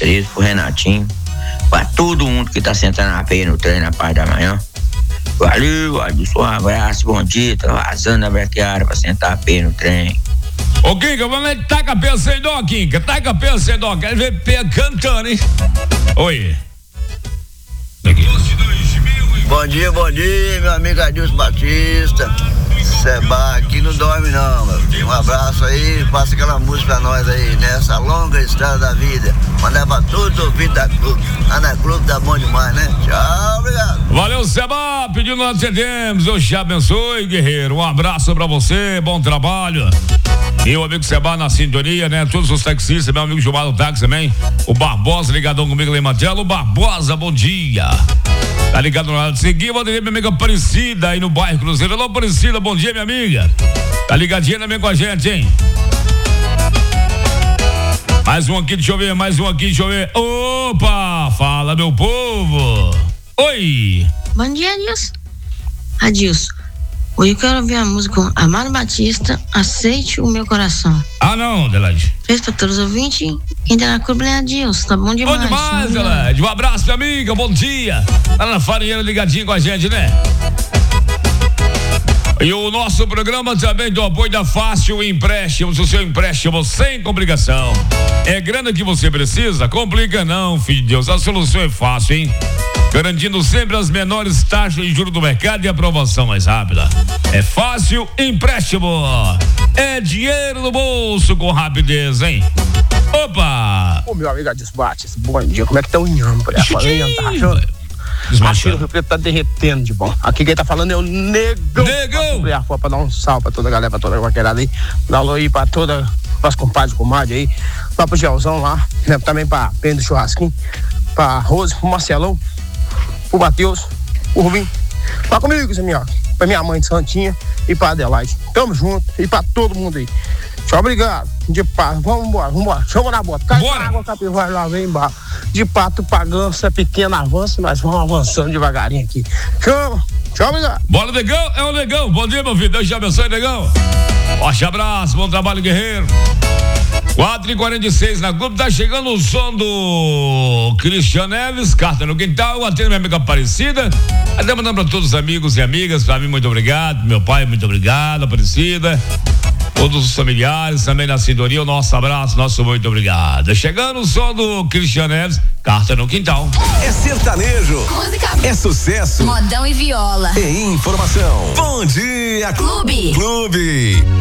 Tereza, pro Renatinho, pra todo mundo que tá sentando na peia no trem na parte da manhã. Valeu, Adilson, um abraço, bom dia, tô vazando na brequeara pra sentar a peia no trem. Ô, Kinka, vamos lá, taca a peia sem dó, Kinka, taca a peia sem dó, quero ver peia cantando, hein? Oi. Aqui. Bom dia, meu amigo Adilson Batista. Seba, aqui não dorme não, meu filho. Um abraço aí, passa aquela música pra nós aí, nessa longa estrada da vida. Mandar pra todos os ouvintes da Clube. Lá na Clube tá bom demais, né? Tchau, obrigado. Valeu, Seba, pedindo nós atendemos. Deus te abençoe, guerreiro. Um abraço pra você, bom trabalho. E o amigo Seba na sintonia, né? Todos os taxistas, meu amigo Gilmar do táxi também. O Barbosa ligadão comigo lá em Matelo. Barbosa, bom dia. Tá ligado no lado de seguir, vou dizer minha amiga Aparecida aí no bairro Cruzeiro. Alô, Aparecida, bom dia, minha amiga. Tá ligadinha também com a gente, hein? Mais um aqui, deixa eu ver. Opa, fala, meu povo. Oi. Bom dia, Adilson. Hoje eu quero ouvir a música Amado Batista, Aceite o Meu Coração. Ah, não, Adelaide. Fez pra todos os ouvintes. Quem tá na Clube é Adilson, tá bom demais. Bom demais, Adelaide. Um abraço, minha amiga, bom dia. Tá na farinheira ligadinho com a gente, né? E o nosso programa também do apoio da Fácil Empréstimos, o seu empréstimo sem complicação. É grana que você precisa? Complica não, filho de Deus, a solução é fácil, hein? Garantindo sempre as menores taxas de juros do mercado e aprovação mais rápida. É Fácil Empréstimo. É dinheiro no bolso com rapidez, hein? Opa! Ô, meu amigo Adilson Batista, bom dia, como é que tá o Inhame por aí? Tá achando? Aqui o Rio Preto tá derretendo de bom. Aqui quem tá falando é o Negão. Pra dar um salve pra toda a galera, pra toda a vaqueirada aí. Dá alô aí pra toda, pras compadres, comadre aí. Lá pro Gelzão lá, né? Também pra Pedro Churrasquinho, pra Rose, pro Marcelão, pro Matheus, pro Rubim. Pra comigo, Zé Minhoca, pra minha mãe de Santinha e pra Adelaide. Tamo junto e pra todo mundo aí. Tchau, obrigado. De pato, vamos embora. Chama na bota. Cai na água, capivara, lá vem embaixo. De pato pra ganso, pequeno avanço, nós vamos avançando devagarinho aqui. Chama. Tchau, obrigado. Bora, Negão, é o Negão. Bom dia, meu filho. Deus te abençoe, Negão. Forte abraço, bom trabalho, guerreiro. 4h46 na Globo, tá chegando o som do Cristian Neves, carta no quintal, atendo minha amiga Aparecida, até mandando pra todos os amigos e amigas, pra mim muito obrigado, meu pai muito obrigado, Aparecida, todos os familiares também na sintonia, o nosso abraço, nosso muito obrigado. Chegando o som do Cristian Neves, carta no quintal. É sertanejo, música, é sucesso, modão e viola, e informação. Bom dia, Clube.